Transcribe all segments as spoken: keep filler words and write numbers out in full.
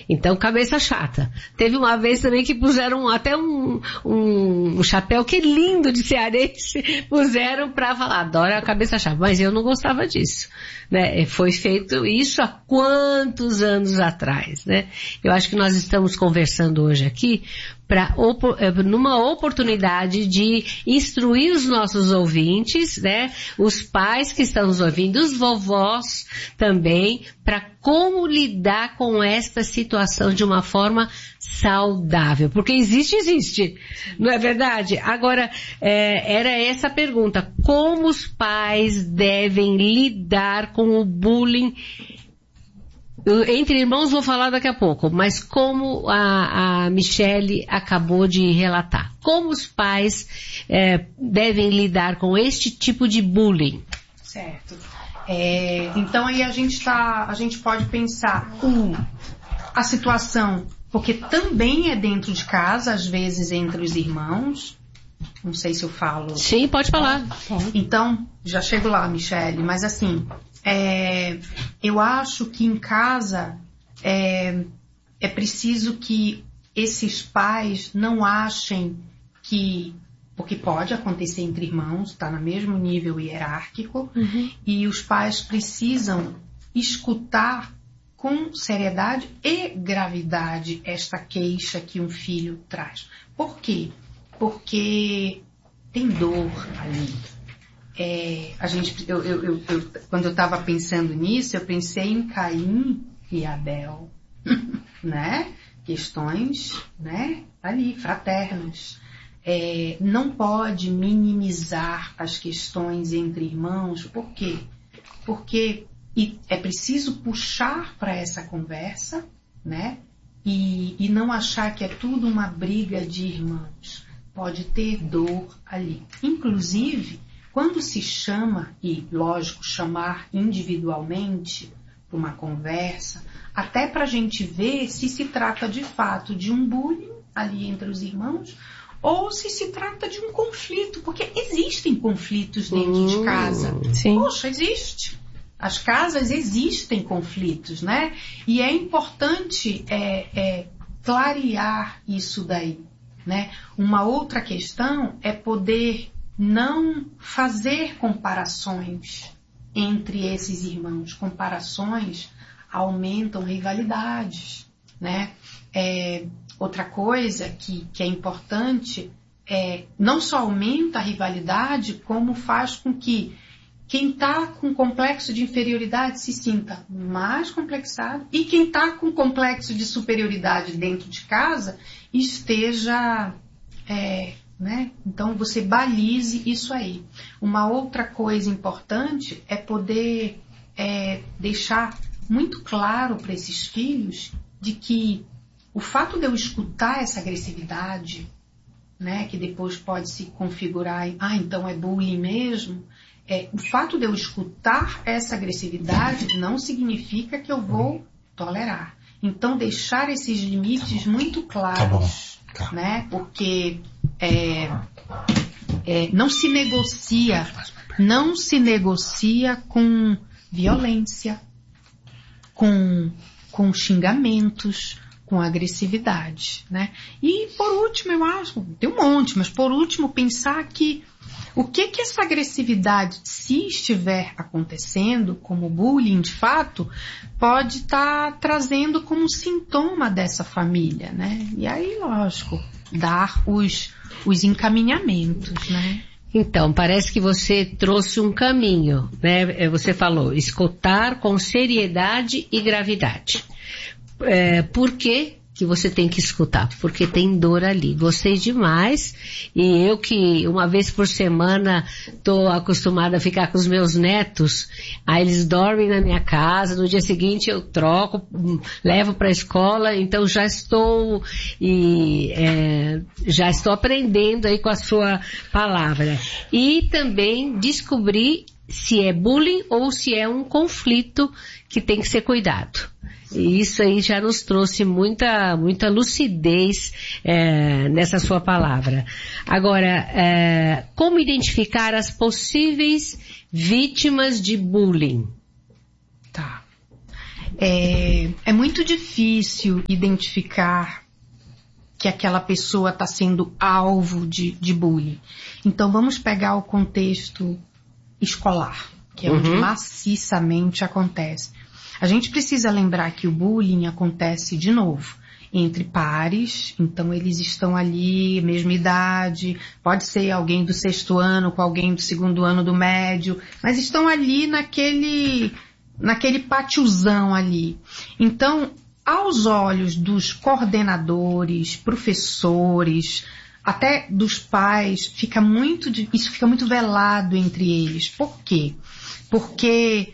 Então, cabeça chata. Teve uma vez também que puseram até um, um, um chapéu que é lindo de cearense, puseram pra falar, adoro a cabeça chata. Mas eu não gostava disso, né? Foi feito isso há quantos anos atrás, né? Eu acho que nós estamos conversando hoje aqui para numa oportunidade de instruir os nossos ouvintes, né, os pais que estão nos ouvindo, os vovós também, para como lidar com esta situação de uma forma saudável, porque existe, existe, não é verdade? Agora, é, era essa a pergunta, como os pais devem lidar com o bullying? Entre irmãos vou falar daqui a pouco, mas como a, a Michele acabou de relatar, como os pais é, devem lidar com este tipo de bullying? Certo. É, então aí a gente tá, a gente pode pensar um, a situação, porque também é dentro de casa, às vezes entre os irmãos. Não sei se eu falo. Sim, pode falar. Então, já chego lá, Michele, mas assim, é, eu acho que em casa é, é preciso que esses pais não achem que, porque pode acontecer entre irmãos, está no mesmo nível hierárquico, uhum. E os pais precisam escutar com seriedade e gravidade esta queixa que um filho traz. Por quê? Porque tem dor ali. É, a gente, eu, eu, eu, eu, quando eu estava pensando nisso, eu pensei em Caim e Abel, né? Questões, né? Ali, fraternas. É, não pode minimizar as questões entre irmãos. Por quê? Porque é preciso puxar para essa conversa, né? E, e não achar que é tudo uma briga de irmãos. Pode ter dor ali. Inclusive, quando se chama, e lógico, chamar individualmente para uma conversa, até para a gente ver se se trata de fato de um bullying ali entre os irmãos, ou se se trata de um conflito, porque existem conflitos dentro hum, de casa. Sim. Poxa, existe. As casas existem conflitos, né? E é importante é, é, clarear isso daí. Né? Uma outra questão é poder não fazer comparações entre esses irmãos. Comparações aumentam rivalidades. Né? É, outra coisa que, que é importante é não só aumenta a rivalidade, como faz com que quem está com complexo de inferioridade se sinta mais complexado e quem está com complexo de superioridade dentro de casa esteja, é, né? Então você balize isso aí. Uma outra coisa importante é poder é, deixar muito claro para esses filhos de que o fato de eu escutar essa agressividade, né, que depois pode se configurar em, ah, então é bullying mesmo, é, o fato de eu escutar essa agressividade não significa que eu vou tolerar. Então, deixar esses limites muito claros, tá bom, tá. Né? Porque é, é, não se negocia, não se negocia com violência, com, com xingamentos, com agressividade, né? E, por último, eu acho, tem um monte, mas por último, pensar que o que que essa agressividade, se estiver acontecendo, como bullying de fato, pode estar tá trazendo como sintoma dessa família, né? E aí, lógico, dar os, os encaminhamentos, né? Então, parece que você trouxe um caminho, né? Você falou, escutar com seriedade e gravidade. É, por que que você tem que escutar? Porque tem dor ali. Gostei demais. E eu que uma vez por semana tô acostumada a ficar com os meus netos, aí eles dormem na minha casa, no dia seguinte eu troco, levo para a escola, então já estou e é, já estou aprendendo aí com a sua palavra. E também descobrir se é bullying ou se é um conflito que tem que ser cuidado. E isso aí já nos trouxe muita, muita lucidez é, nessa sua palavra. Agora, é, como identificar as possíveis vítimas de bullying? Tá. é, é muito difícil identificar que aquela pessoa está sendo alvo de, de bullying. Então vamos pegar o contexto escolar, que é onde uhum. maciçamente acontece. A gente precisa lembrar que o bullying acontece de novo entre pares, então eles estão ali, mesma idade, pode ser alguém do sexto ano com alguém do segundo ano do médio, mas estão ali naquele, naquele pátiozão ali. Então, aos olhos dos coordenadores, professores, até dos pais, fica muito, isso fica muito velado entre eles. Por quê? Porque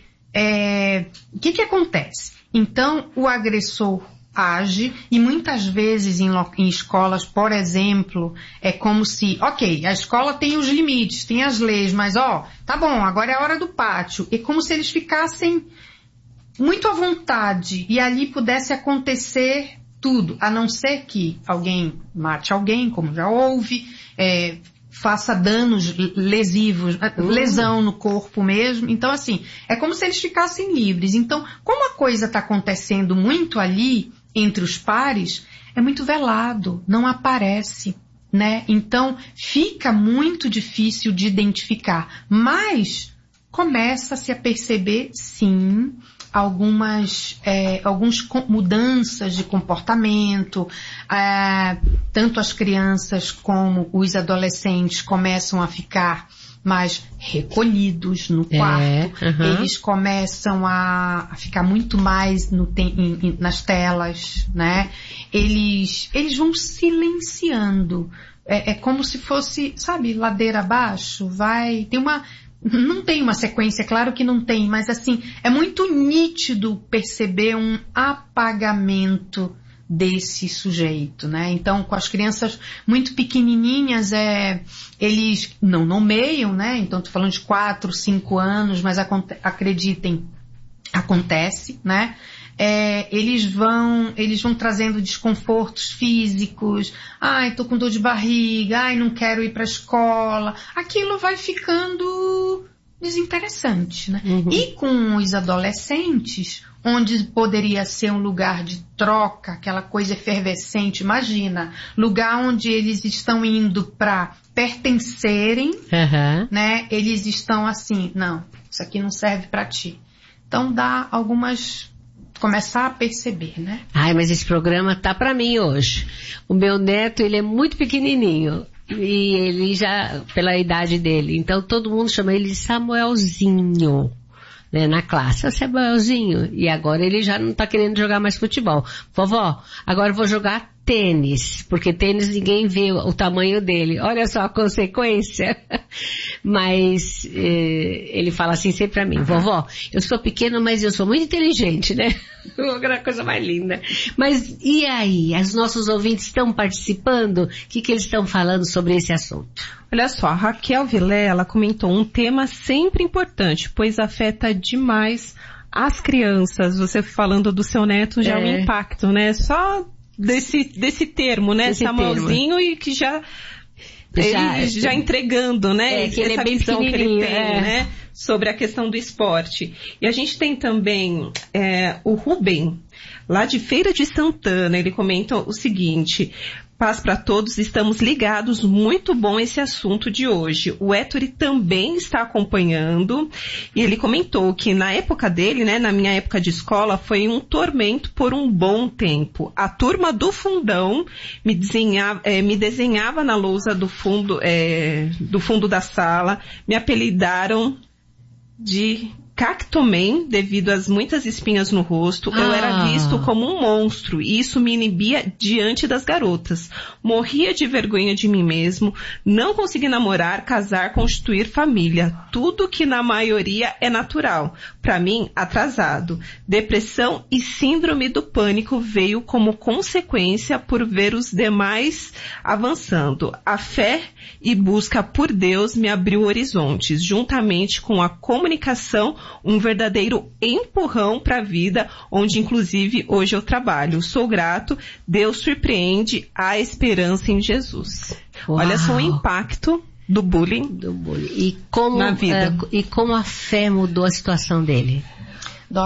é, o que que acontece? Então, o agressor age e muitas vezes em, em escolas, por exemplo, é como se, ok, a escola tem os limites, tem as leis, mas ó, tá bom, agora é a hora do pátio. É como se eles ficassem muito à vontade e ali pudesse acontecer tudo, a não ser que alguém mate alguém, como já houve, é, faça danos lesivos, uhum. lesão no corpo mesmo. Então, assim, é como se eles ficassem livres. Então, como a coisa está acontecendo muito ali, entre os pares, é muito velado, não aparece, né? Então, fica muito difícil de identificar. Mas, começa-se a perceber, sim, algumas, é, algumas mudanças de comportamento, é, tanto as crianças como os adolescentes começam a ficar mais recolhidos no quarto, é, uhum. eles começam a, a ficar muito mais no, em, em, nas telas, né? Eles, eles vão silenciando, é, é como se fosse, sabe, ladeira abaixo, vai, tem uma, não tem uma sequência, claro que não tem, mas assim, é muito nítido perceber um apagamento desse sujeito, né? Então, com as crianças muito pequenininhas, é, eles não nomeiam, né? Então, tô falando de quatro, cinco anos, mas aconte- acreditem, acontece, né? É, eles vão, eles vão trazendo desconfortos físicos, ai, tô com dor de barriga, ai, não quero ir pra escola, aquilo vai ficando desinteressante, né? Uhum. E com os adolescentes, onde poderia ser um lugar de troca, aquela coisa efervescente, imagina, lugar onde eles estão indo para pertencerem, uhum. né? Eles estão assim, não, isso aqui não serve para ti. Então dá algumas, começar a perceber, né? Ai, mas esse programa tá para mim hoje. O meu neto, ele é muito pequenininho. E ele já, pela idade dele, então todo mundo chama ele de Samuelzinho, né, na classe, o Samuelzinho, e agora ele já não tá querendo jogar mais futebol. Vovó, agora eu vou jogar tênis, porque tênis ninguém vê o tamanho dele. Olha só a consequência. Mas eh, ele fala assim sempre pra mim, vovó, eu sou pequeno, mas eu sou muito inteligente, né? Uma coisa mais linda. Mas e aí? Os nossos ouvintes estão participando? O que, que eles estão falando sobre esse assunto? Olha só, a Raquel Vilela comentou um tema sempre importante, pois afeta demais as crianças. Você falando do seu neto já é um impacto, né? Só desse, desse termo, né? Desse Samuelzinho, termo. E que já... Já, ele já entregando, né? É, que ele essa é bem visão que ele tem, é. né? Sobre a questão do esporte. E a gente tem também é, o Rubem, lá de Feira de Santana. Ele comenta o seguinte: paz para todos, estamos ligados, muito bom esse assunto de hoje. O Ettore também está acompanhando e ele comentou que na época dele, né, na minha época de escola, foi um tormento por um bom tempo. A turma do fundão me desenhava, é, me desenhava na lousa do fundo, é, do fundo da sala, me apelidaram de Cactoman, devido às muitas espinhas no rosto. Ah. Eu era visto como um monstro e isso me inibia diante das garotas. Morria de vergonha de mim mesmo, não consegui namorar, casar, constituir família. Tudo que na maioria é natural. Para mim, atrasado. Depressão e síndrome do pânico veio como consequência por ver os demais avançando. A fé e busca por Deus me abriu horizontes, juntamente com a comunicação, um verdadeiro empurrão para a vida, onde inclusive hoje eu trabalho. Sou grato, Deus surpreende, a esperança em Jesus. Uau. Olha só o impacto do bullying, do bullying. E como, na vida. Uh, e como a fé mudou a situação dele? Dora,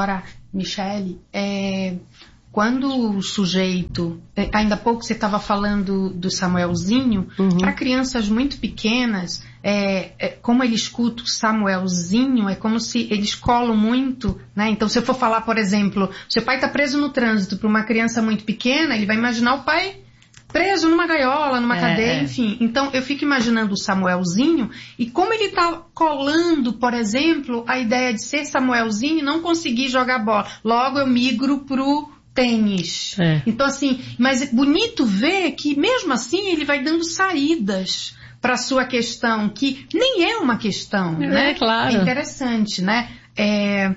Michele, é, quando o sujeito, ainda há pouco você estava falando do Samuelzinho, uhum. Para crianças muito pequenas, é, é, como ele escuta o Samuelzinho, é como se eles colam muito, né? Então, se eu for falar, por exemplo, seu pai está preso no trânsito para uma criança muito pequena, ele vai imaginar o pai preso numa gaiola, numa é, cadeia, é. Enfim. Então, eu fico imaginando o Samuelzinho e como ele está colando, por exemplo, a ideia de ser Samuelzinho e não conseguir jogar bola. Logo, eu migro pro tênis. É. Então, assim, mas é bonito ver que, mesmo assim, ele vai dando saídas para sua questão, que nem é uma questão, é, né? Claro. É interessante, né? É...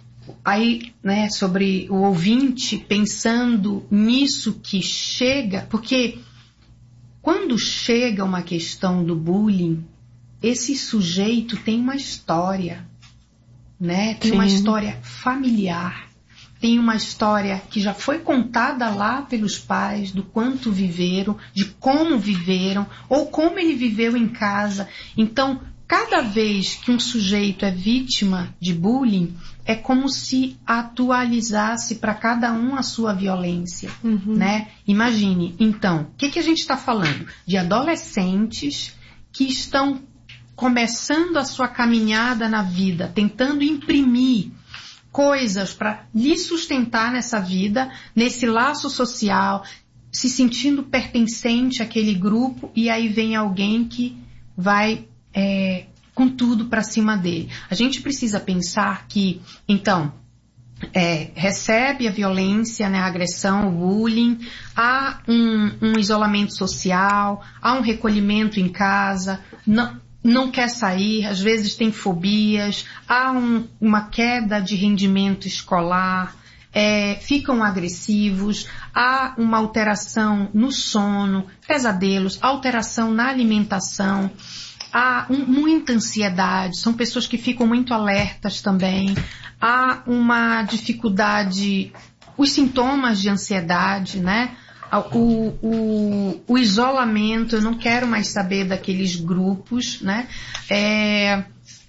Aí, né, sobre o ouvinte pensando nisso que chega, porque quando chega uma questão do bullying, esse sujeito tem uma história, né? Tem Sim. uma história familiar, tem uma história que já foi contada lá pelos pais, do quanto viveram, de como viveram, ou como ele viveu em casa. Então, cada vez que um sujeito é vítima de bullying, é como se atualizasse para cada um a sua violência, uhum. né? Imagine, então, o que, que a gente está falando? De adolescentes que estão começando a sua caminhada na vida, tentando imprimir coisas para lhe sustentar nessa vida, nesse laço social, se sentindo pertencente àquele grupo, e aí vem alguém que vai... É, com tudo para cima dele. A gente precisa pensar que, então, é, recebe a violência, né, a agressão, o bullying, há um, um isolamento social, há um recolhimento em casa, não, não quer sair, às vezes tem fobias, há um, uma queda de rendimento escolar, é, ficam agressivos, há uma alteração no sono, pesadelos, alteração na alimentação, há um, muita ansiedade, são pessoas que ficam muito alertas também, há uma dificuldade, os sintomas de ansiedade, né? O, o, o isolamento, eu não quero mais saber daqueles grupos, né? É,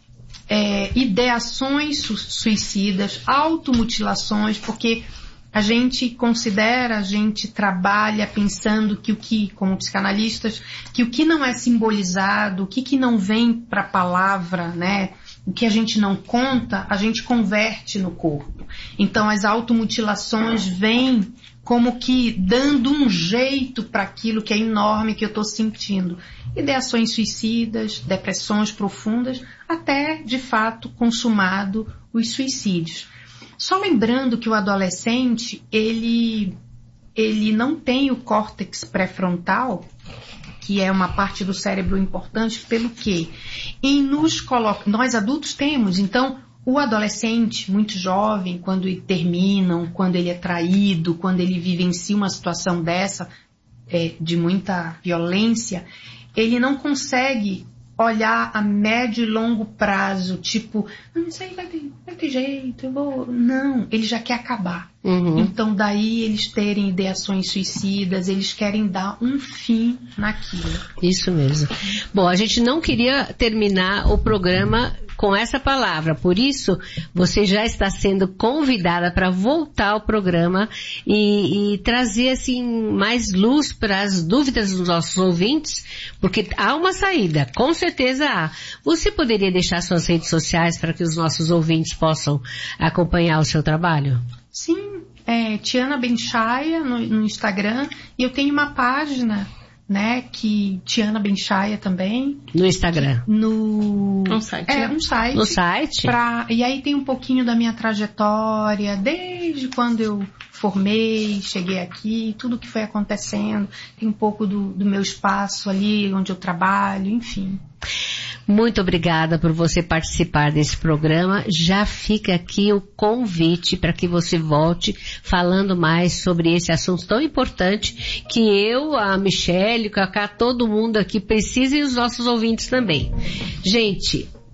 é, ideações suicidas, automutilações, porque a gente considera, a gente trabalha pensando que o que, como psicanalistas, que o que não é simbolizado, o que, que não vem para a palavra, né, o que a gente não conta, a gente converte no corpo. Então as automutilações vêm como que dando um jeito para aquilo que é enorme que eu estou sentindo. Ideações suicidas, depressões profundas, até de fato consumado os suicídios. Só lembrando que o adolescente, ele, ele não tem o córtex pré-frontal, que é uma parte do cérebro importante, pelo quê? Em nos coloca, nós adultos temos, então o adolescente, muito jovem, quando ele terminam, quando ele é traído, quando ele vivencia uma situação dessa, é, de muita violência, ele não consegue olhar a médio e longo prazo, tipo, não, isso aí vai ter, vai ter jeito, eu vou... Não, ele já quer acabar. Uhum. Então, daí eles terem ideações suicidas, eles querem dar um fim naquilo. Isso mesmo. Bom, a gente não queria terminar o programa com essa palavra, por isso você já está sendo convidada para voltar ao programa e, e trazer assim mais luz para as dúvidas dos nossos ouvintes, porque há uma saída, com certeza há. Você poderia deixar suas redes sociais para que os nossos ouvintes possam acompanhar o seu trabalho? Sim, é Tiana Benchaia no, no Instagram, e eu tenho uma página, né, que Tiana Benchaia também. No Instagram. No... Um site. É, um site. No site? Pra, e aí tem um pouquinho da minha trajetória, desde quando eu formei, cheguei aqui, tudo que foi acontecendo. Tem um pouco do, do meu espaço ali, onde eu trabalho, enfim. Muito obrigada por você participar desse programa. Já fica aqui o convite para que você volte falando mais sobre esse assunto tão importante que eu, a Michele, o Cacá, todo mundo aqui precisa, e os nossos ouvintes também. Gente,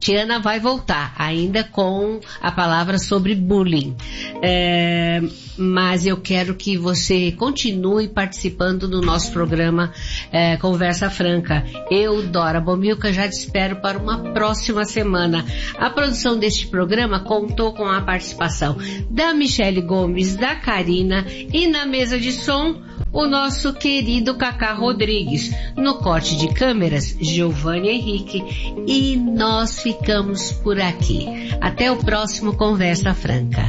Tiana vai voltar, ainda com a palavra sobre bullying. É, mas eu quero que você continue participando do nosso programa é, Conversa Franca. Eu, Dora Bomilca, já te espero para uma próxima semana. A produção deste programa contou com a participação da Michele Gomes, da Karina e na mesa de som o nosso querido Cacá Rodrigues. No corte de câmeras, Giovanni Henrique. E nós ficamos por aqui. Até o próximo Conversa Franca.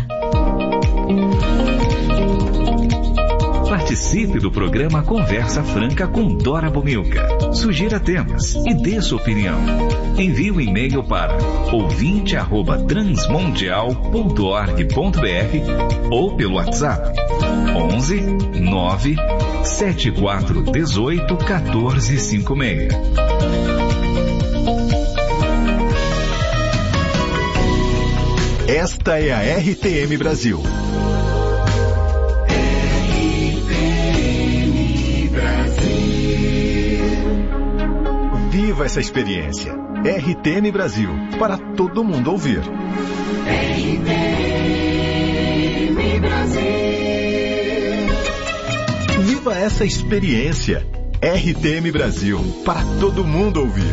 Participe do programa Conversa Franca com Dora Bomilca. Sugira temas e dê sua opinião. Envie um e-mail para ouvinte arroba transmundial ponto org ponto br ou pelo WhatsApp onze nove sete quatro um oito um quatro cinco seis. Esta é a R T M Brasil. Viva essa experiência. R T M Brasil, para todo mundo ouvir. R T M Brasil. Viva essa experiência. R T M Brasil, para todo mundo ouvir.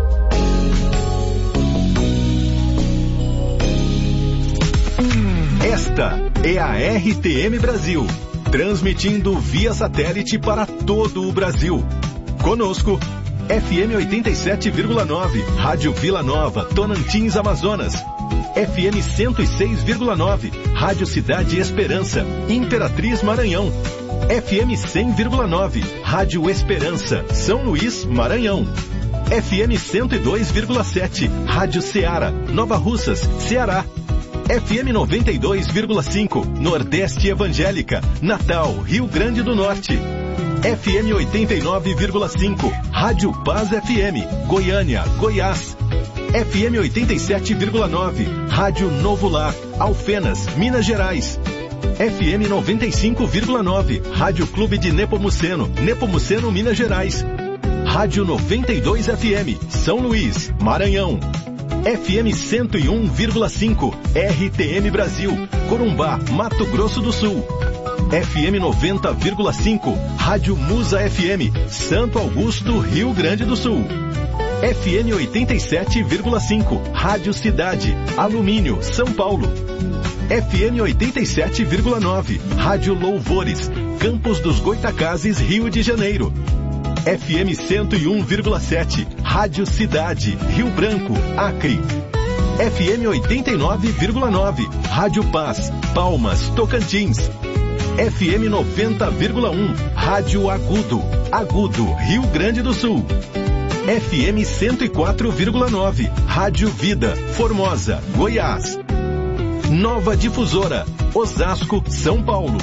Esta é a R T M Brasil, transmitindo via satélite para todo o Brasil. Conosco, F M oitenta e sete vírgula nove, Rádio Vila Nova, Tonantins, Amazonas. F M cento e seis vírgula nove, Rádio Cidade Esperança, Imperatriz, Maranhão. F M cem vírgula nove, Rádio Esperança, São Luís, Maranhão. F M cento e dois vírgula sete, Rádio Ceará, Nova Russas, Ceará. F M noventa e dois vírgula cinco, Nordeste Evangélica, Natal, Rio Grande do Norte. F M oitenta e nove vírgula cinco, Rádio Paz F M, Goiânia, Goiás. F M oitenta e sete vírgula nove, Rádio Novo Lar, Alfenas, Minas Gerais. F M noventa e cinco vírgula nove, Rádio Clube de Nepomuceno, Nepomuceno, Minas Gerais. Rádio noventa e dois F M, São Luís, Maranhão. F M cento e um vírgula cinco, R T M Brasil, Corumbá, Mato Grosso do Sul. F M noventa vírgula cinco, Rádio Musa F M, Santo Augusto, Rio Grande do Sul. F M oitenta e sete vírgula cinco, Rádio Cidade, Alumínio, São Paulo. F M oitenta e sete vírgula nove, Rádio Louvores, Campos dos Goitacazes, Rio de Janeiro. F M cento e um vírgula sete, Rádio Cidade, Rio Branco, Acre. F M oitenta e nove vírgula nove, Rádio Paz, Palmas, Tocantins. F M noventa vírgula um, Rádio Agudo, Agudo, Rio Grande do Sul. F M cento e quatro vírgula nove, Rádio Vida, Formosa, Goiás. Nova Difusora, Osasco, São Paulo.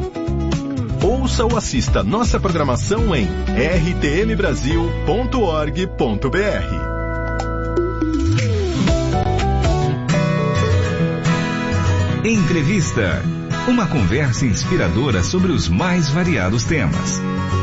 Ouça ou assista nossa programação em r t m brasil ponto org ponto b r. Entrevista. Uma conversa inspiradora sobre os mais variados temas.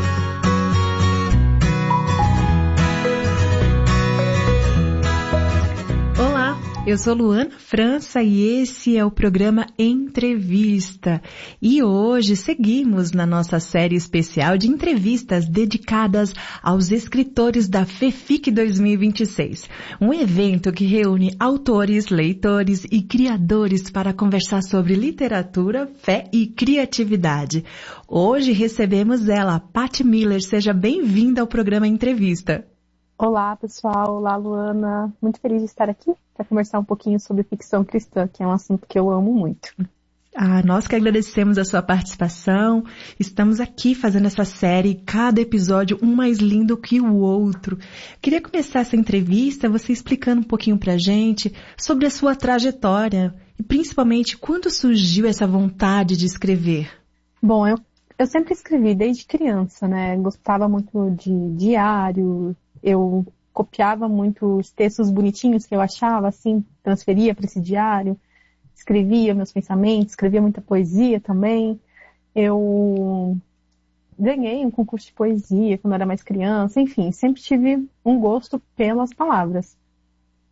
Eu sou Luana França e esse é o programa Entrevista. E hoje seguimos na nossa série especial de entrevistas dedicadas aos escritores da FEFIC dois mil e vinte e seis. Um evento que reúne autores, leitores e criadores para conversar sobre literatura, fé e criatividade. Hoje recebemos ela, Paty Miller. Seja bem-vinda ao programa Entrevista. Olá, pessoal. Olá, Luana. Muito feliz de estar aqui para conversar um pouquinho sobre ficção cristã, que é um assunto que eu amo muito. Ah, nós que agradecemos a sua participação. Estamos aqui fazendo essa série, cada episódio um mais lindo que o outro. Queria começar essa entrevista você explicando um pouquinho pra gente sobre a sua trajetória e principalmente quando surgiu essa vontade de escrever. Bom, eu, eu sempre escrevi desde criança, né? Gostava muito de diário. Eu copiava muito os textos bonitinhos que eu achava, assim, transferia para esse diário, escrevia meus pensamentos, escrevia muita poesia também. Eu ganhei um concurso de poesia quando eu era mais criança, enfim, sempre tive um gosto pelas palavras.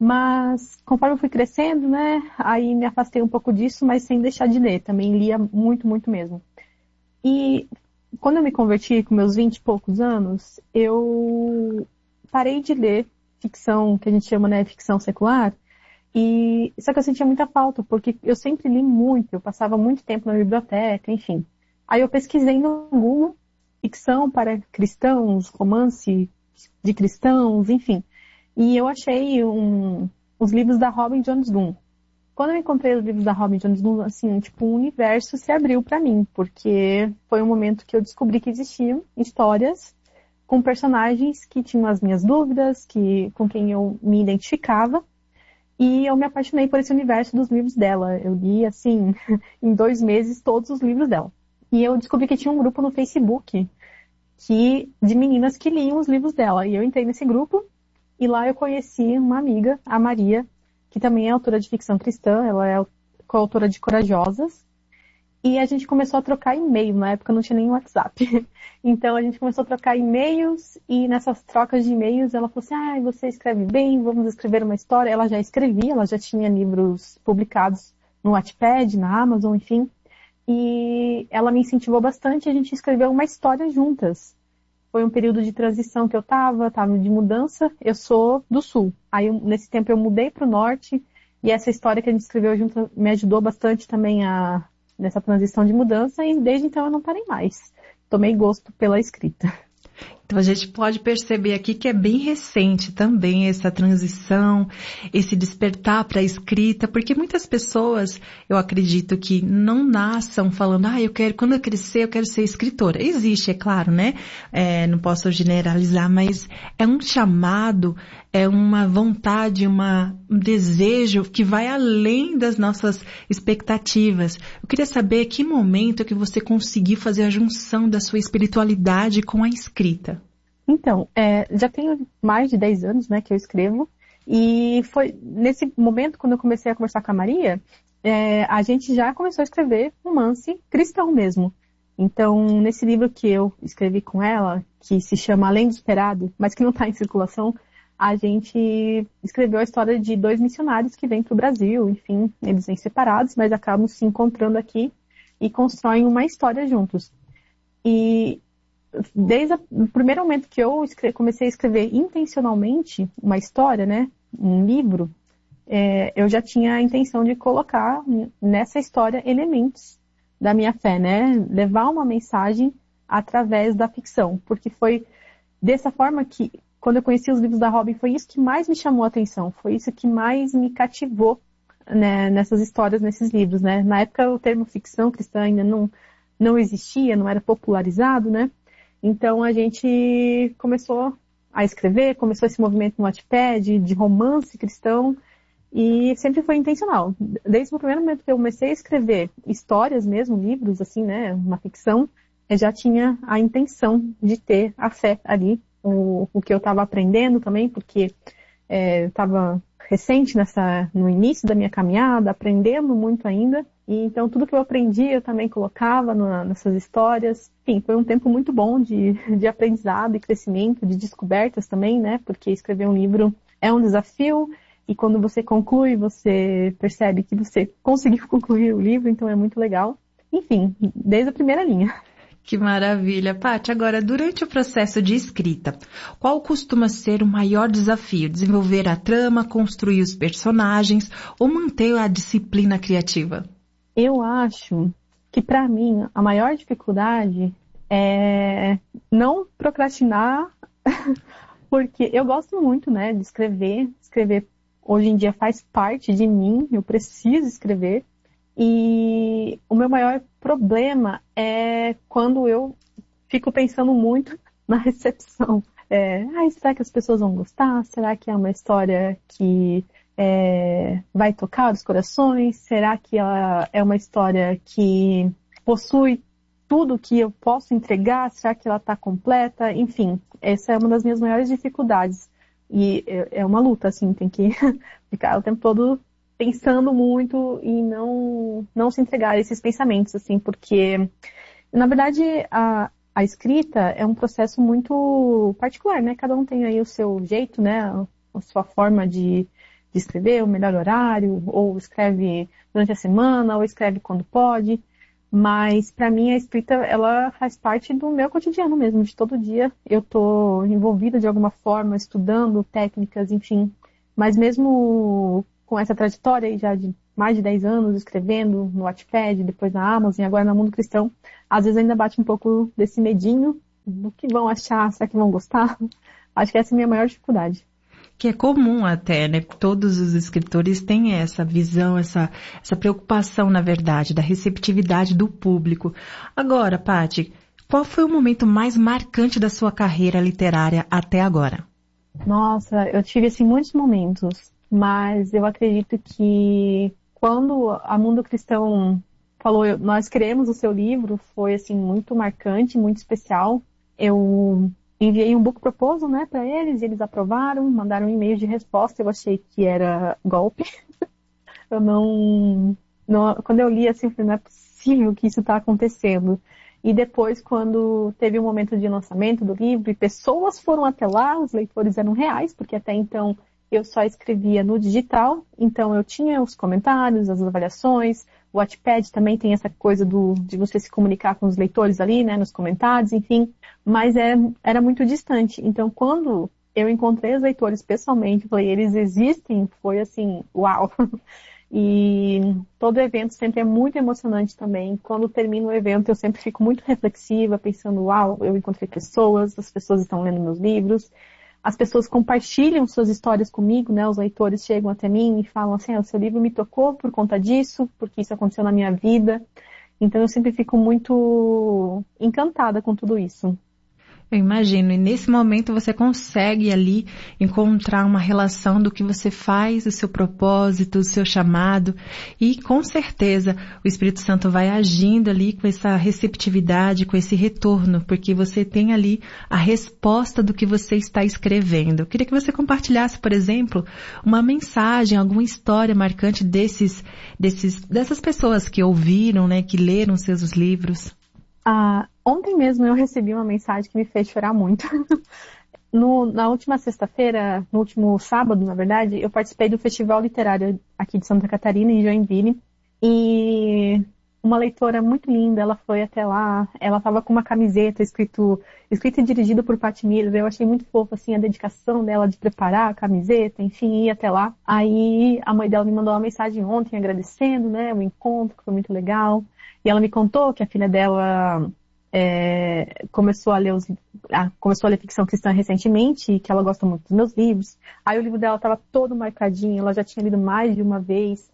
Mas conforme eu fui crescendo, né, aí me afastei um pouco disso, mas sem deixar de ler. Também lia muito, muito mesmo. E quando eu me converti com meus vinte e poucos anos, eu parei de ler ficção, que a gente chama, né, ficção secular. E só que eu sentia muita falta, porque eu sempre li muito, eu passava muito tempo na biblioteca, enfim. Aí eu pesquisei no Google ficção para cristãos, romance de cristãos, enfim. E eu achei um, os livros da Robin Jones Dunn. Quando eu encontrei os livros da Robin Jones Dunn, assim, tipo, um universo se abriu para mim, porque foi um momento que eu descobri que existiam histórias com personagens que tinham as minhas dúvidas, que, com quem eu me identificava, e eu me apaixonei por esse universo dos livros dela. Eu li, assim, em dois meses, todos os livros dela. E eu descobri que tinha um grupo no Facebook que, de meninas que liam os livros dela. E eu entrei nesse grupo, e lá eu conheci uma amiga, a Maria, que também é autora de ficção cristã, ela é coautora de Corajosas. E a gente começou a trocar e-mail, na época não tinha nem WhatsApp. Então a gente começou a trocar e-mails, e nessas trocas de e-mails ela falou assim, ah, você escreve bem, vamos escrever uma história. Ela já escrevia, ela já tinha livros publicados no Wattpad, na Amazon, enfim. E ela me incentivou bastante, a gente escreveu uma história juntas. Foi um período de transição que eu tava, tava de mudança, eu sou do Sul. Aí eu, nesse tempo eu mudei pro Norte, e essa história que a gente escreveu junto me ajudou bastante também a... nessa transição de mudança, e desde então eu não parei mais. Tomei gosto pela escrita. Então a gente pode perceber aqui que é bem recente também essa transição, esse despertar para a escrita, porque muitas pessoas, eu acredito que não nasçam falando, ah, eu quero, quando eu crescer, eu quero ser escritora. Existe, é claro, né? É, não posso generalizar, mas é um chamado, é uma vontade, uma, um desejo que vai além das nossas expectativas. Eu queria saber que momento que você conseguiu fazer a junção da sua espiritualidade com a escrita. Então, é, já tenho mais de dez anos, né, que eu escrevo, e foi nesse momento, quando eu comecei a conversar com a Maria, é, a gente já começou a escrever romance cristão mesmo. Então, nesse livro que eu escrevi com ela, que se chama Além do Esperado, mas que não está em circulação, a gente escreveu a história de dois missionários que vêm para o Brasil, enfim, eles vêm separados, mas acabam se encontrando aqui e constroem uma história juntos. E desde o primeiro momento que eu escre- comecei a escrever intencionalmente uma história, né, um livro, é, eu já tinha a intenção de colocar nessa história elementos da minha fé, né, levar uma mensagem através da ficção, porque foi dessa forma que, quando eu conheci os livros da Robin, foi isso que mais me chamou a atenção, foi isso que mais me cativou, né, nessas histórias, nesses livros, né. Na época o termo ficção cristã ainda não, não existia, não era popularizado, né. Então a gente começou a escrever, começou esse movimento no Wattpad de romance cristão, e sempre foi intencional. Desde o primeiro momento que eu comecei a escrever histórias mesmo, livros assim, né, uma ficção, eu já tinha a intenção de ter a fé ali, o, o que eu estava aprendendo também, porque é, eu estava recente nessa, no início da minha caminhada, aprendendo muito ainda, e então tudo que eu aprendi eu também colocava no, nessas histórias. Enfim, foi um tempo muito bom de, de aprendizado e crescimento, de descobertas também, né, porque escrever um livro é um desafio, e quando você conclui, você percebe que você conseguiu concluir o livro, então é muito legal. Enfim, desde a primeira linha. Que maravilha. Paty, agora, durante o processo de escrita, qual costuma ser o maior desafio? Desenvolver a trama, construir os personagens ou manter a disciplina criativa? Eu acho que, para mim, a maior dificuldade é não procrastinar, porque eu gosto muito, né, de escrever. Escrever, hoje em dia, faz parte de mim, eu preciso escrever. E o meu maior problema é quando eu fico pensando muito na recepção. É, ah, será que as pessoas vão gostar? Será que é uma história que é, vai tocar os corações? Será que ela é uma história que possui tudo que eu posso entregar? Será que ela está completa? Enfim, essa é uma das minhas maiores dificuldades. E é uma luta, assim, tem que ficar o tempo todo pensando muito e não, não se entregar a esses pensamentos, assim, porque, na verdade, a, a escrita é um processo muito particular, né? Cada um tem aí o seu jeito, né? A sua forma de, de escrever, o melhor horário, ou escreve durante a semana, ou escreve quando pode. Mas para mim a escrita, ela faz parte do meu cotidiano mesmo, de todo dia eu tô envolvida de alguma forma, estudando técnicas, enfim. Mas mesmo com essa trajetória aí já de mais de dez anos, escrevendo no Wattpad, depois na Amazon e agora no Mundo Cristão, às vezes ainda bate um pouco desse medinho do que vão achar, será que vão gostar? Acho que essa é a minha maior dificuldade. Que é comum até, né? Todos os escritores têm essa visão, essa, essa preocupação, na verdade, da receptividade do público. Agora, Paty, qual foi o momento mais marcante da sua carreira literária até agora? Nossa, eu tive, assim, muitos momentos, mas eu acredito que quando a Mundo Cristão falou, nós queremos o seu livro, foi, assim, muito marcante, muito especial. Eu enviei um book proposal, né, para eles, e eles aprovaram, mandaram um e-mail de resposta, eu achei que era golpe. Eu não, não... Quando eu li, assim, não é possível que isso está acontecendo. E depois, quando teve o momento de lançamento do livro, e pessoas foram até lá, os leitores eram reais, porque até então eu só escrevia no digital, então eu tinha os comentários, as avaliações, o Wattpad também tem essa coisa do, de você se comunicar com os leitores ali, né, nos comentários, enfim, mas é, era muito distante. Então, quando eu encontrei os leitores pessoalmente, falei, eles existem, foi assim, uau! E todo evento sempre é muito emocionante também. Quando termina o evento, eu sempre fico muito reflexiva, pensando, uau, eu encontrei pessoas, as pessoas estão lendo meus livros. As pessoas compartilham suas histórias comigo, né? Os leitores chegam até mim e falam assim, ah, o seu livro me tocou por conta disso, porque isso aconteceu na minha vida. Então eu sempre fico muito encantada com tudo isso. Eu imagino, e nesse momento você consegue ali encontrar uma relação do que você faz, o seu propósito, o seu chamado, e com certeza o Espírito Santo vai agindo ali com essa receptividade, com esse retorno, porque você tem ali a resposta do que você está escrevendo. Eu queria que você compartilhasse, por exemplo, uma mensagem, alguma história marcante desses, desses, dessas pessoas que ouviram, né, que leram seus livros. Ah, ontem mesmo eu recebi uma mensagem que me fez chorar muito. No, na última sexta-feira, no último sábado, na verdade, eu participei do Festival Literário aqui de Santa Catarina, em Joinville, e uma leitora muito linda, ela foi até lá, ela estava com uma camiseta escrito, escrita e dirigida por Paty Miller. Eu achei muito fofo, assim, a dedicação dela de preparar a camiseta, enfim, ir até lá. Aí a mãe dela me mandou uma mensagem ontem agradecendo, né, o encontro, que foi muito legal. E ela me contou que a filha dela é, começou a ler os, ah, começou a ler ficção cristã recentemente e que ela gosta muito dos meus livros. Aí o livro dela estava todo marcadinho, ela já tinha lido mais de uma vez.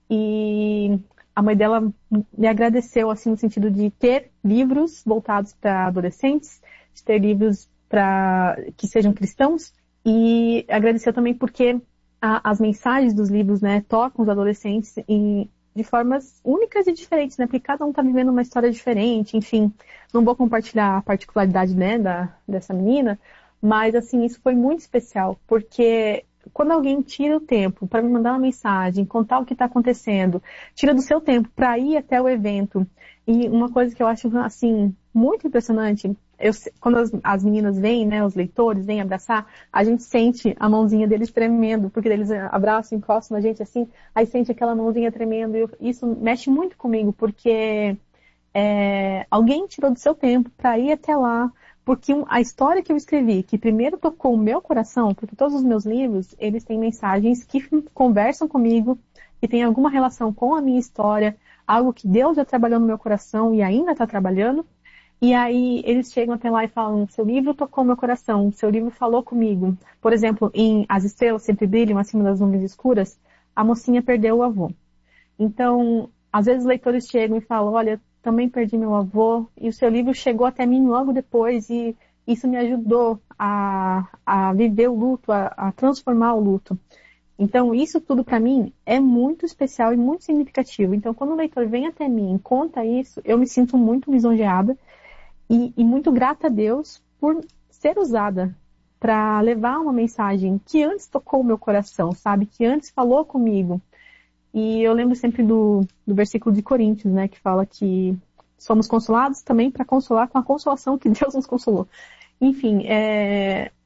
E a mãe dela me agradeceu, assim, no sentido de ter livros voltados para adolescentes, de ter livros para que sejam cristãos. E agradeceu também porque a, as mensagens dos livros, né, tocam os adolescentes em de formas únicas e diferentes, né? Porque cada um está vivendo uma história diferente, enfim. Não vou compartilhar a particularidade, né, da, dessa menina, mas, assim, isso foi muito especial, porque quando alguém tira o tempo para me mandar uma mensagem, contar o que está acontecendo, tira do seu tempo para ir até o evento, e uma coisa que eu acho, assim, muito impressionante, eu, quando as, as meninas vêm, né, os leitores vêm abraçar, a gente sente a mãozinha deles tremendo, porque eles abraçam, encostam na gente assim, aí sente aquela mãozinha tremendo, e eu, isso mexe muito comigo, porque é, alguém tirou do seu tempo para ir até lá, porque a história que eu escrevi, que primeiro tocou o meu coração, porque todos os meus livros, eles têm mensagens que conversam comigo, que tem alguma relação com a minha história, algo que Deus já trabalhou no meu coração e ainda está trabalhando. E aí eles chegam até lá e falam, seu livro tocou meu coração, seu livro falou comigo. Por exemplo, em As Estrelas Sempre Brilham Acima das Nuvens Escuras, a mocinha perdeu o avô. Então, às vezes os leitores chegam e falam, olha, também perdi meu avô, e o seu livro chegou até mim logo depois, e isso me ajudou a, a viver o luto, a, a transformar o luto. Então, isso tudo para mim é muito especial e muito significativo. Então, quando o leitor vem até mim e conta isso, eu me sinto muito lisonjeada e, e muito grata a Deus por ser usada para levar uma mensagem que antes tocou o meu coração, sabe? Que antes falou comigo. E eu lembro sempre do, do versículo de Coríntios, né? Que fala que somos consolados também para consolar com a consolação que Deus nos consolou. Enfim, é,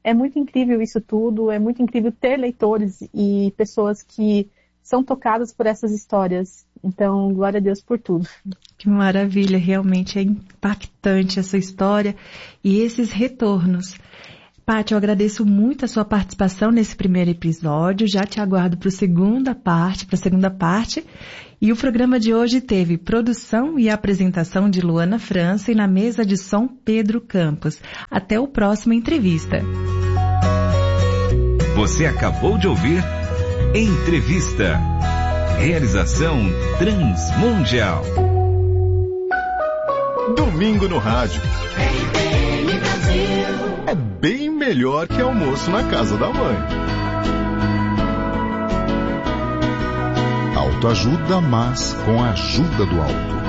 é muito incrível isso tudo, é muito incrível ter leitores e pessoas que são tocadas por essas histórias. Então, glória a Deus por tudo. Que maravilha, realmente é impactante essa história e esses retornos. Paty, eu agradeço muito a sua participação nesse primeiro episódio, já te aguardo para a segunda parte, para a segunda parte. E o programa de hoje teve produção e apresentação de Luana França e na mesa de som Pedro Campos. Até o próximo entrevista. Você acabou de ouvir Entrevista. Realização Transmundial. Domingo no rádio. É bem melhor que almoço na casa da mãe. Autoajuda, mas com a ajuda do alto.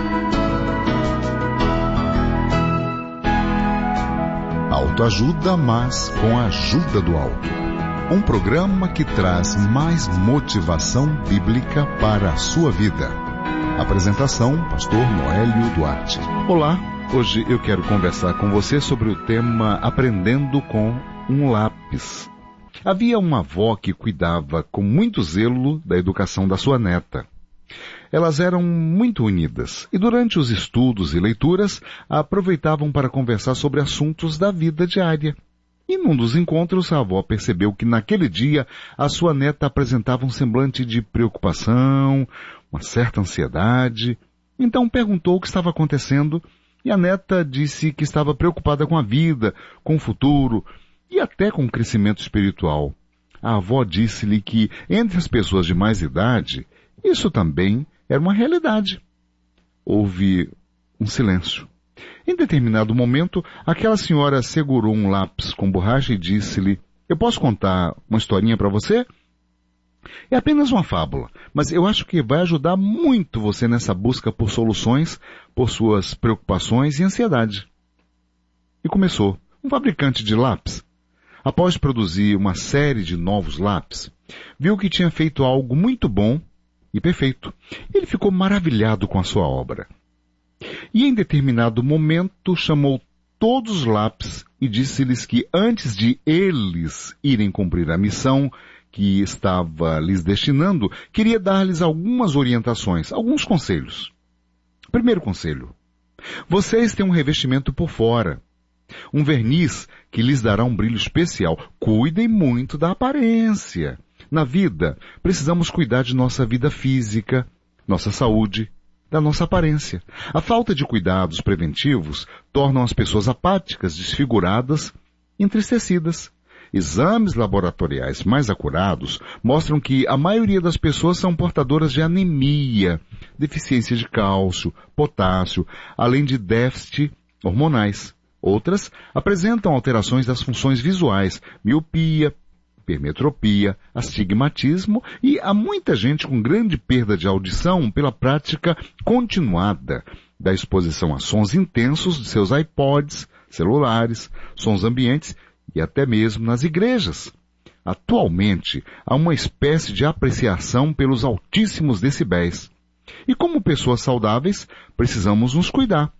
Autoajuda, mas com a ajuda do alto. Um programa que traz mais motivação bíblica para a sua vida. Apresentação, pastor Noélio Duarte. Olá, hoje eu quero conversar com você sobre o tema Aprendendo com um Lápis. Havia uma avó que cuidava com muito zelo da educação da sua neta. Elas eram muito unidas e durante os estudos e leituras a aproveitavam para conversar sobre assuntos da vida diária. E num dos encontros, a avó percebeu que naquele dia a sua neta apresentava um semblante de preocupação, uma certa ansiedade. Então perguntou o que estava acontecendo e a neta disse que estava preocupada com a vida, com o futuro e até com o crescimento espiritual. A avó disse-lhe que entre as pessoas de mais idade, isso também era uma realidade. Houve um silêncio. Em determinado momento, aquela senhora segurou um lápis com borracha e disse-lhe: eu posso contar uma historinha para você? É apenas uma fábula, mas eu acho que vai ajudar muito você nessa busca por soluções, por suas preocupações e ansiedade. E começou. Um fabricante de lápis, após produzir uma série de novos lápis, viu que tinha feito algo muito bom e perfeito. Ele ficou maravilhado com a sua obra. E em determinado momento chamou todos os lápis e disse-lhes que antes de eles irem cumprir a missão que estava lhes destinando, queria dar-lhes algumas orientações, alguns conselhos. Primeiro conselho: vocês têm um revestimento por fora, um verniz que lhes dará um brilho especial. Cuidem muito da aparência. Na vida, precisamos cuidar de nossa vida física, nossa saúde, da nossa aparência. A falta de cuidados preventivos tornam as pessoas apáticas, desfiguradas, entristecidas. Exames laboratoriais mais acurados mostram que a maioria das pessoas são portadoras de anemia, deficiência de cálcio, potássio, além de déficit hormonais. Outras apresentam alterações das funções visuais, miopia, hipermetropia, astigmatismo e há muita gente com grande perda de audição pela prática continuada da exposição a sons intensos de seus iPods, celulares, sons ambientes e até mesmo nas igrejas. Atualmente, há uma espécie de apreciação pelos altíssimos decibéis. E como pessoas saudáveis, precisamos nos cuidar.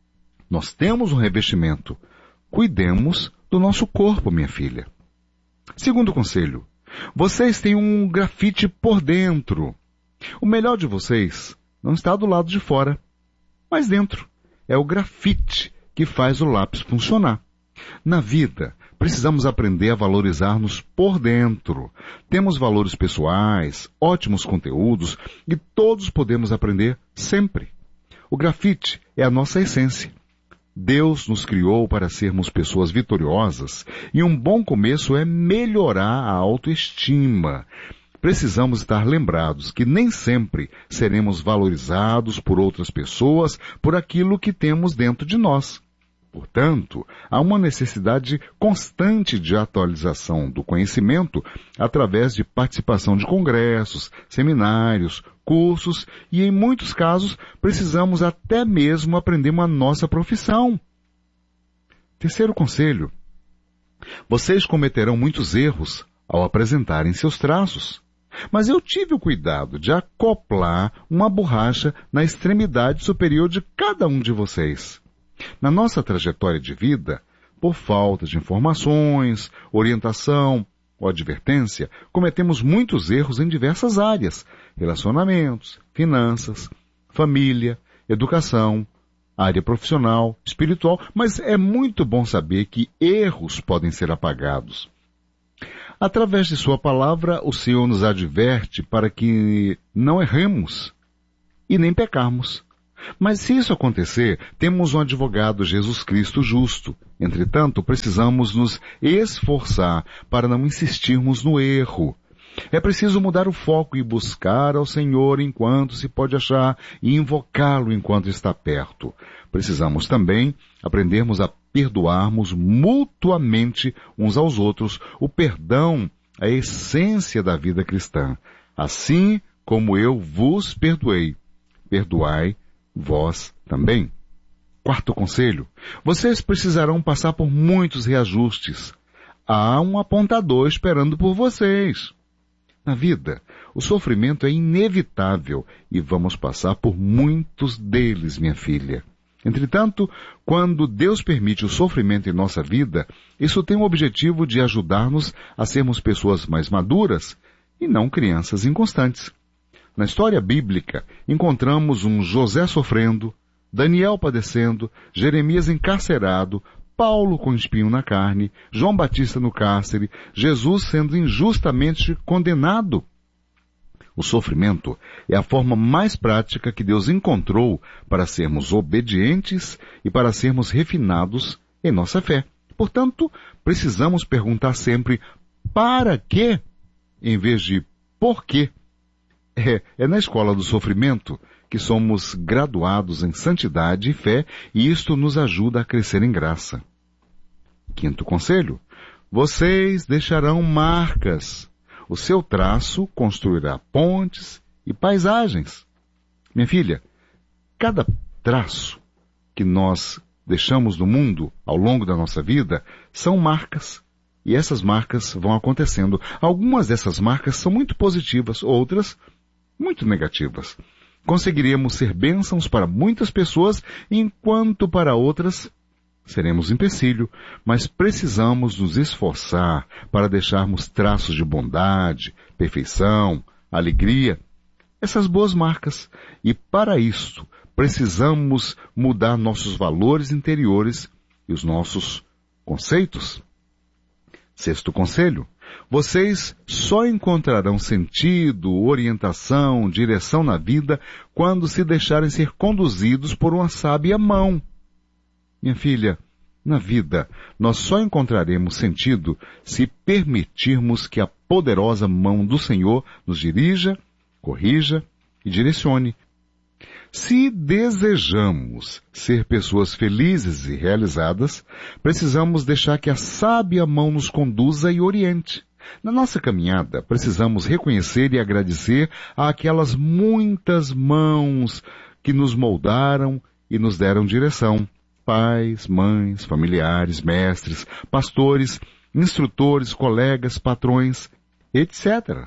Nós temos um revestimento. Cuidemos do nosso corpo, minha filha. Segundo conselho: vocês têm um grafite por dentro. O melhor de vocês não está do lado de fora, mas dentro. É o grafite que faz o lápis funcionar. Na vida, precisamos aprender a valorizar-nos por dentro. Temos valores pessoais, ótimos conteúdos e todos podemos aprender sempre. O grafite é a nossa essência. Deus nos criou para sermos pessoas vitoriosas e um bom começo é melhorar a autoestima. Precisamos estar lembrados que nem sempre seremos valorizados por outras pessoas por aquilo que temos dentro de nós. Portanto, há uma necessidade constante de atualização do conhecimento através de participação de congressos, seminários, cursos e, em muitos casos, precisamos até mesmo aprender uma nossa profissão. Terceiro conselho: vocês cometerão muitos erros ao apresentarem seus traços. Mas eu tive o cuidado de acoplar uma borracha na extremidade superior de cada um de vocês. Na nossa trajetória de vida, por falta de informações, orientação ou advertência, cometemos muitos erros em diversas áreas: relacionamentos, finanças, família, educação, área profissional, espiritual, mas é muito bom saber que erros podem ser apagados. Através de sua palavra, o Senhor nos adverte para que não erremos e nem pecarmos. Mas se isso acontecer, temos um advogado, Jesus Cristo justo. Entretanto, precisamos nos esforçar para não insistirmos no erro. É preciso mudar o foco e buscar ao Senhor enquanto se pode achar e invocá-lo enquanto está perto. Precisamos também aprendermos a perdoarmos mutuamente uns aos outros. O perdão é a essência da vida cristã. Assim como eu vos perdoei, perdoai vós também. Quarto conselho: vocês precisarão passar por muitos reajustes. Há um apontador esperando por vocês. Na vida, o sofrimento é inevitável e vamos passar por muitos deles, minha filha. Entretanto, quando Deus permite o sofrimento em nossa vida, isso tem o objetivo de ajudar-nos a sermos pessoas mais maduras e não crianças inconstantes. Na história bíblica, encontramos um José sofrendo, Daniel padecendo, Jeremias encarcerado, Paulo com espinho na carne, João Batista no cárcere, Jesus sendo injustamente condenado. O sofrimento é a forma mais prática que Deus encontrou para sermos obedientes e para sermos refinados em nossa fé. Portanto, precisamos perguntar sempre para quê, em vez de por quê. É, é na escola do sofrimento que somos graduados em santidade e fé, e isto nos ajuda a crescer em graça. Quinto conselho: vocês deixarão marcas. O seu traço construirá pontes e paisagens. Minha filha, cada traço que nós deixamos no mundo ao longo da nossa vida são marcas. E essas marcas vão acontecendo. Algumas dessas marcas são muito positivas, outras muito negativas. Conseguiremos ser bênçãos para muitas pessoas, enquanto para outras seremos empecilho, mas precisamos nos esforçar para deixarmos traços de bondade, perfeição, alegria, essas boas marcas. E para isso, precisamos mudar nossos valores interiores e os nossos conceitos. Sexto conselho: vocês só encontrarão sentido, orientação, direção na vida quando se deixarem ser conduzidos por uma sábia mão. Minha filha, na vida, nós só encontraremos sentido se permitirmos que a poderosa mão do Senhor nos dirija, corrija e direcione. Se desejamos ser pessoas felizes e realizadas, precisamos deixar que a sábia mão nos conduza e oriente. Na nossa caminhada, precisamos reconhecer e agradecer àquelas muitas mãos que nos moldaram e nos deram direção. Pais, mães, familiares, mestres, pastores, instrutores, colegas, patrões, etcétera.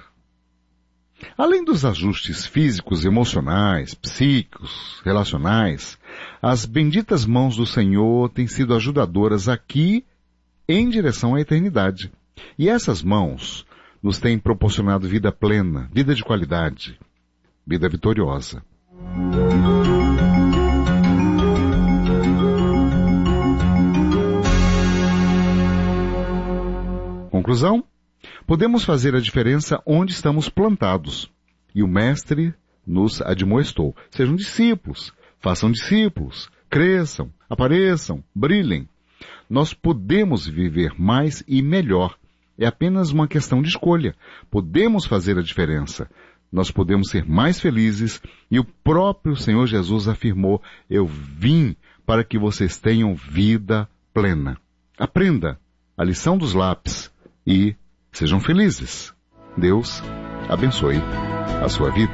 Além dos ajustes físicos, emocionais, psíquicos, relacionais, as benditas mãos do Senhor têm sido ajudadoras aqui em direção à eternidade. E essas mãos nos têm proporcionado vida plena, vida de qualidade, vida vitoriosa. Conclusão: podemos fazer a diferença onde estamos plantados. E o Mestre nos admoestou: sejam discípulos, façam discípulos, cresçam, apareçam, brilhem. Nós podemos viver mais e melhor. É apenas uma questão de escolha. Podemos fazer a diferença. Nós podemos ser mais felizes. E o próprio Senhor Jesus afirmou: eu vim para que vocês tenham vida plena. Aprenda a lição dos lápis e sejam felizes. Deus abençoe a sua vida.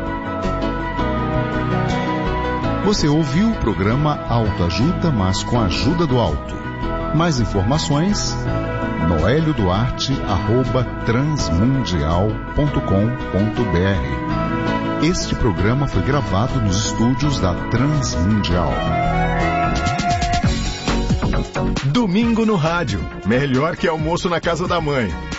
Você ouviu o programa Autoajuda, mas com a ajuda do alto. Mais informações: noelio duarte arroba transmundial ponto com ponto br. Este programa foi gravado nos estúdios da Transmundial. Domingo no rádio. Melhor que almoço na casa da mãe.